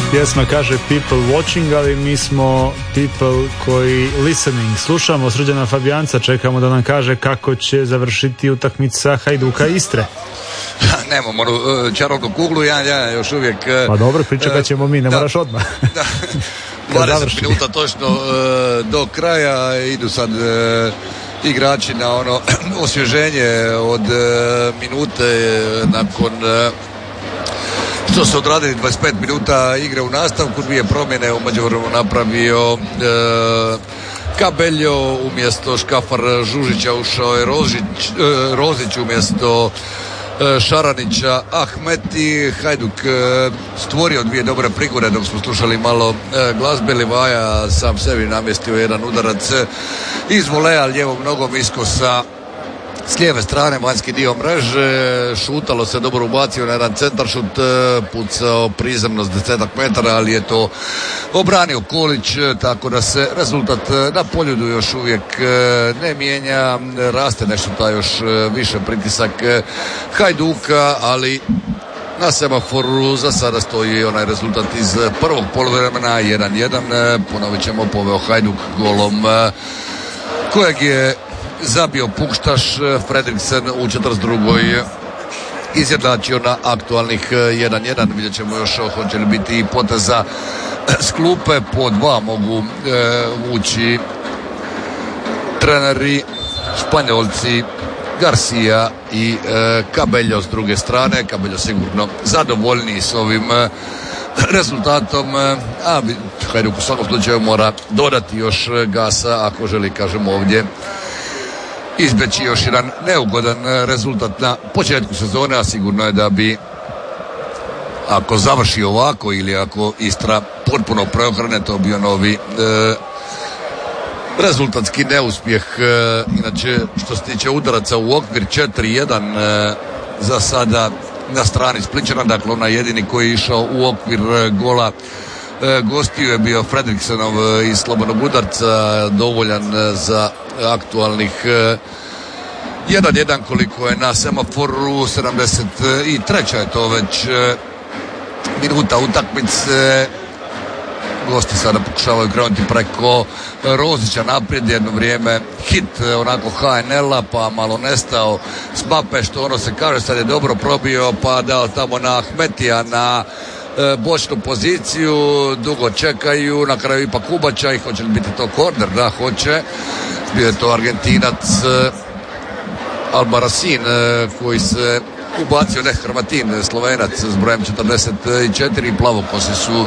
Pjesma kaže people watching, ali mi smo people koji listening. Slušamo Srđana Fabijanca, čekamo da nam kaže kako će završiti utakmica Hajduka Istre. Nemamo onu čarobnu kuglu, ja još uvijek... Pa dobro, pričekat ćemo mi, ne moraš odmah. 20 minuta točno do kraja, idu sad igrači na ono osvježenje od minute nakon što su odradili 25 minuta igre u nastavku, 2 promjene u međuvremenu napravio Kabeljo, umjesto Škafar Žužića ušao je Rozić umjesto Šaranića Ahmeti. Hajduk stvorio 2 dobre prigode dok smo slušali malo glazbe. Livaja sam sebi namjestio jedan udarac iz voleja lijevom nogom iskosa s lijeve strane, vanjski dio mreže. Šutalo se dobro ubacio na jedan centaršut, pucao prizemno s 10 metara, ali je to obranio Kolić, tako da se rezultat na Poljudu još uvijek ne mijenja. Raste nešto taj još više pritisak Hajduka, ali na semaforu za sada stoji onaj rezultat iz prvog poluvremena 1-1. Ponovit ćemo, poveo Hajduk golom kojeg je zabio Pukštaš. Fredriksen u 42. izjednačio na aktualnih 1-1. Vidjet ćemo još hoće li biti poteza s klupe. Po 2 mogu vući treneri Španjolci Garcia i Kabeljo s druge strane. Kabeljo sigurno zadovoljniji s ovim rezultatom, a Hajduk u svakom slučaju mora dodati još gasa ako želi, kažemo ovdje, izbjeći još jedan neugodan rezultat na početku sezone, a sigurno je da bi, ako završi ovako ili ako Istra potpuno preokrene, to bio novi rezultatski neuspjeh. Inače, što se tiče udaraca u okvir, 4-1 za sada na strani Splićana, dakle onaj jedini koji je išao u okvir gola gostiju je bio Fredriksenov iz slobodnog udarca, dovoljan za aktualnih 1-1 koliko je na semaforu. 73. je to već minuta utakmice. Gosti sada pokušavaju krenuti preko Rozića naprijed, jedno vrijeme hit onako HNL-a, pa malo nestao s mape, što ono se kaže, sad je dobro probio pa dao tamo na Ahmetija na bočnu poziciju, dugo čekaju, na kraju ipak ubačaj. Hoće li biti to korner? Da, hoće. Bio je to Argentinac Albarracin koji se ubacio, ne Hrvatin, Slovenac s brojem 44. Plavokosi su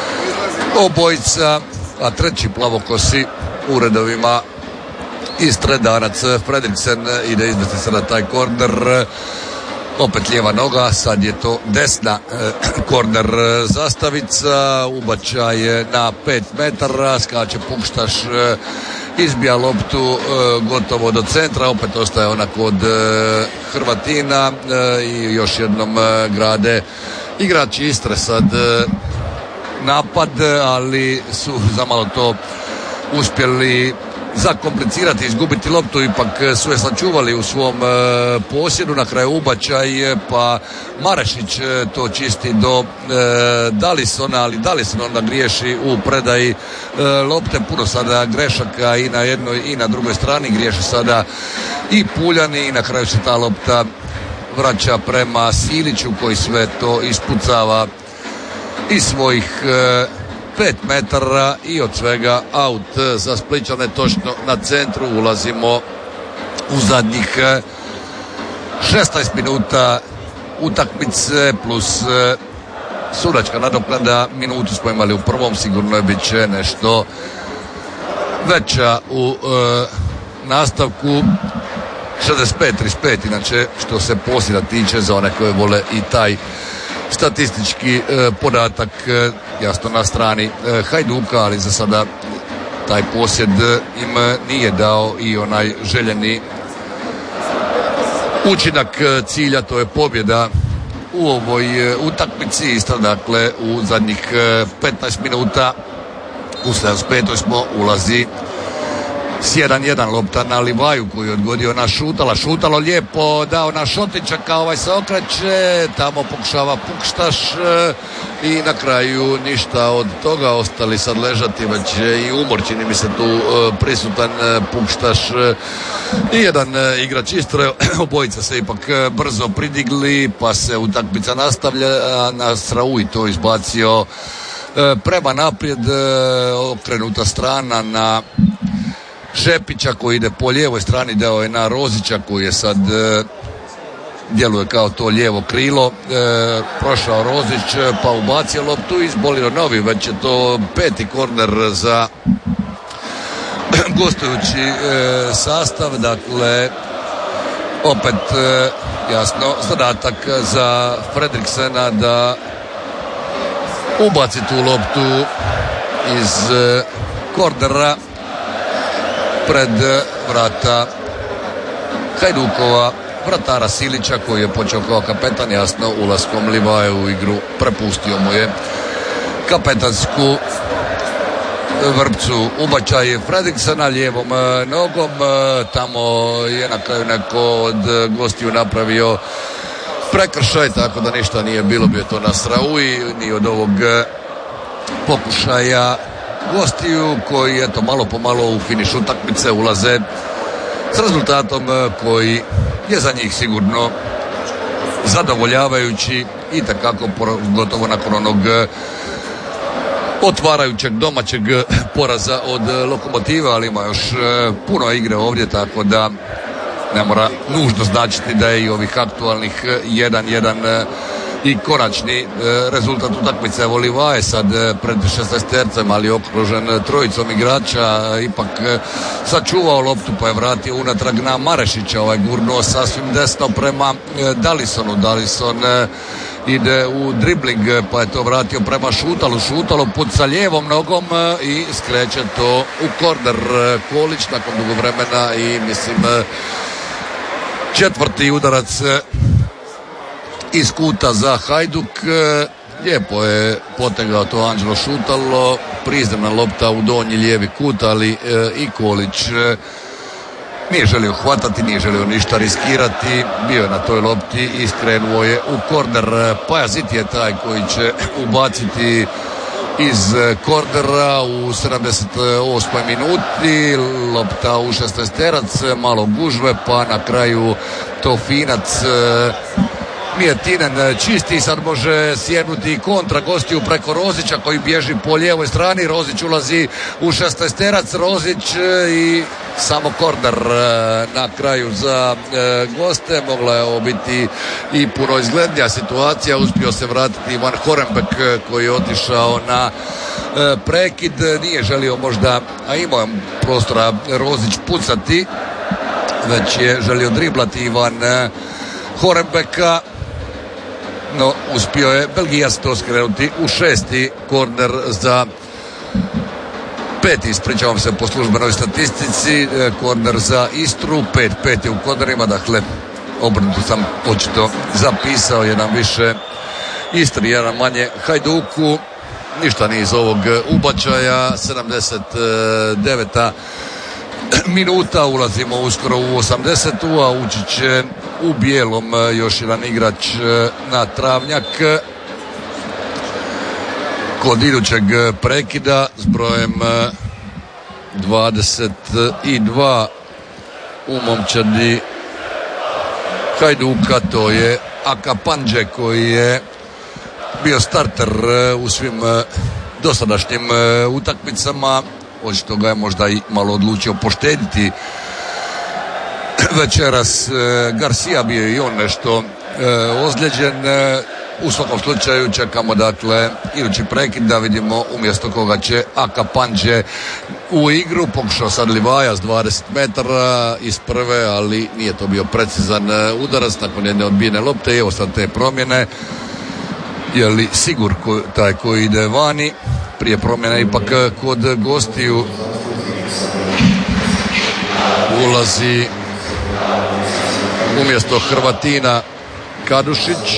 obojica, a treći plavokosi u redovima Istre, Danac Fredriksen ide izdati sada taj korner. Opet lijeva noga, sad je to desna korner zastavica, ubačaj na 5 metara, skače Pukštaš, izbija loptu gotovo do centra, opet ostaje ona kod Hrvatina i još jednom grade igrači Istre sad napad, ali su zamalo to uspjeli zakomplicirati, izgubiti loptu, ipak su je sačuvali u svom posjedu. Na kraju ubačaj, pa Marešić to čisti do Dalisona, ali Dalison onda griješi u predaji lopte. Puno sada grešaka i na jednoj i na drugoj strani, griješi sada i Puljani i na kraju se ta lopta vraća prema Siliću koji sve to ispucava iz svojih 5 metara i od svega aut za Splićane. Točno na centru ulazimo u zadnjih 16 minuta utakmice plus sudačka nadoknada. Minutu smo imali u prvom, sigurno je bit će nešto veća u nastavku. 65-35 inače što se posjeda tiče, za one koje vole i taj statistički podatak, jasno na strani Hajduka, ali za sada taj posjed im nije dao i onaj željeni učinak cilja, to je pobjeda u ovoj utakmici. Istra dakle u zadnjih 15 minuta u 75. smo ulazi s 1-1 lopta na Livaju koji je odgodio na Šutala. Šutalo lijepo dao na Šotičaka, ovaj se okreće, tamo pokušava Pukštaš i na kraju ništa od toga, ostali sad ležati, već i umor čini mi se tu prisutan. Pukštaš i jedan igrač Istre, obojica se ipak brzo pridigli pa se utakmica nastavlja. Na Srauj to izbacio prema naprijed, okrenuta strana na Šepića koji ide po lijevoj strani, dao je na Rozića koji je sad djeluje kao to lijevo krilo, prošao Rozić pa ubacio loptu i izbolio novi, već je to 5. korner za gostujući sastav. Dakle opet jasno zadatak za Fredriksena da ubaci tu loptu iz kornera pred vrata Hajdukova, vratara Silića koji je počeo kao kapetan, jasno ulaskom Livaje u igru prepustio mu je kapetansku vrpcu. Ubačaj Fredriksena lijevom nogom, tamo je na kraju neko od gostiju napravio prekršaj, tako da ništa nije bilo, bio to na Srauji, ni od ovog pokušaja gostiju koji eto malo po malo u finiš utakmice ulaze s rezultatom koji je za njih sigurno zadovoljavajući i takako gotovo nakon onog otvarajućeg domaćeg poraza od Lokomotive, ali ima još puno igre ovdje, tako da ne mora nužno značiti da je i ovih aktualnih 1-1 i konačni rezultat utakmice. Evo Livaje sad pred 16-tercem, ali okružen trojicom igrača, ipak sačuvao loptu pa je vratio unatrag na Marešića, ovaj gurnuo sasvim desno prema Dalisonu. Dalison ide u dribling pa je to vratio prema Šutalu. Šutalo puca lijevom nogom i skreće to u korner. Kolić nakon dugo vremena i mislim 4. udarac iz kuta za Hajduk. Lijepo je potegao to Anđelo Šutalo, prizemna lopta u donji lijevi kut, ali i Kolić nije želio hvatati, nije želio ništa riskirati, bio je na toj lopti i skrenuo je u korner. Pajazit je taj koji će ubaciti iz kornera u 78. minuti. Lopta u 16-terac, malo gužve, pa na kraju to Finac Mijetinen čisti, sad može sjernuti kontra gostiju preko Rozića koji bježi po lijevoj strani. Rozić ulazi u 16-terac, Rozić i samo korner na kraju za goste. Mogla je ovo biti i puno izglednija situacija. Uspio se vratiti Ivan Horembek koji je otišao na prekid, nije želio možda, a imao prostora Rozić pucati, već je želio driblati Ivan Horembeka, no uspio je Belgijac to skrenuti u 6. korner za 5. ispričavam se po službenoj statistici, korner za Istru, 5 je u kornerima, dakle obrnuto sam očito zapisao, jedan više Istri, jedan manje Hajduku. Ništa nije iz ovog ubačaja. 79. minuta, ulazimo uskoro u 80. a ući će u bijelom još jedan igrač na travnjak kod idućeg prekida s brojem 22 u momčadi Hajduka. To je Akapandže koji je bio starter u svim dosadašnjim utakmicama. Očito ga je možda i malo odlučio poštediti večeras. Garcia bio i on nešto ozlijeđen. U svakom slučaju čekamo dakle idući prekid da vidimo umjesto koga će Akapandže u igru. Pokušao sad Livaja s 20 metara iz prve, ali nije to bio precizan udarac nakon jedne odbijene lopte. I evo sad te promjene. Je li Sigur taj koji ide vani? Prije promjena ipak kod gostiju ulazi umjesto Hrvatina Kadušić.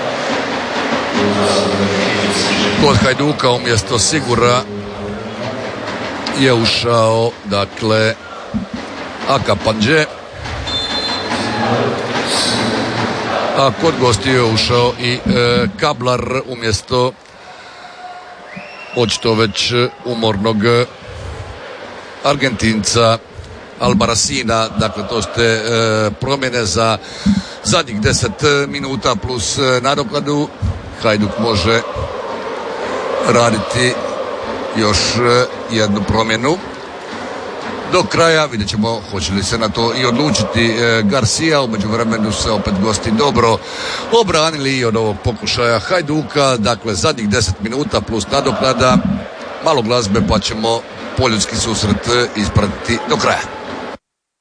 Kod Hajduka umjesto Sigura je ušao, dakle, Akapanđe, a kod gostiju je ušao i Kablar umjesto očito već umornog Argentinca Albarracina. Dakle, to ste promjene za zadnjih 10 minuta plus nadoknadu. Hajduk može raditi još jednu promjenu do kraja. Vidjet ćemo hoće li se na to i odlučiti Garcia. U međuvremenu se opet gosti dobro obranili i od ovog pokušaja Hajduka. Dakle, zadnjih 10 minuta plus nadoknada. Malo glazbe pa ćemo poljudski susret ispratiti do kraja.